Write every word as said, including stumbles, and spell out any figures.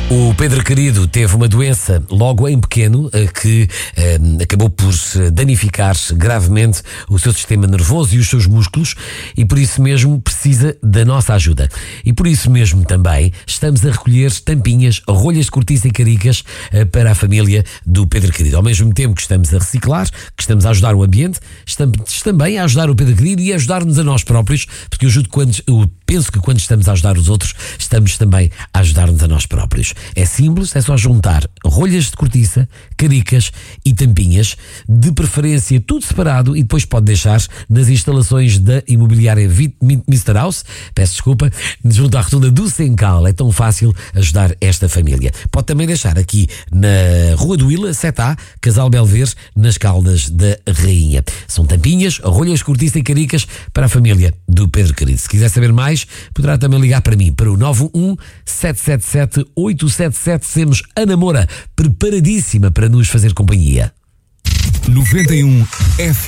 O Pedro Querido teve uma doença logo em pequeno que eh, acabou por danificar gravemente o seu sistema nervoso e os seus músculos, e por isso mesmo precisa da nossa ajuda. E por isso mesmo também estamos a recolher tampinhas, rolhas de cortiça e caricas eh, para a família do Pedro Querido. Ao mesmo tempo que estamos a reciclar, que estamos a ajudar o ambiente, estamos também a ajudar o Pedro Querido e a ajudar-nos a nós próprios, porque eu, juro quando, eu penso que quando estamos a ajudar os outros, estamos também a ajudar-nos a nós próprios. É simples, é só juntar rolhas de cortiça, caricas e tampinhas, de preferência tudo separado, e depois pode deixar nas instalações da imobiliária mister House, peço desculpa, junto à rotunda do Sencal. É tão fácil ajudar esta família. Pode também deixar aqui na Rua do Ila, sete A, Casal Belver, nas Caldas da Rainha. São tampinhas, rolhas de cortiça e caricas para a família do Pedro Querido. Se quiser saber mais, poderá também ligar para mim, para o nove um sete sete sete oito sete sete. Temos Ana Moura preparadíssima para nos fazer companhia. noventa e um F